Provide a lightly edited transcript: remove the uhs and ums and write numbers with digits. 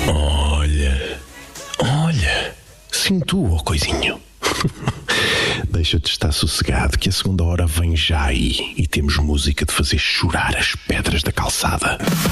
Olha, sinto o coisinho. Deixa-te estar sossegado que a segunda hora vem já aí e temos música de fazer chorar as pedras da calçada.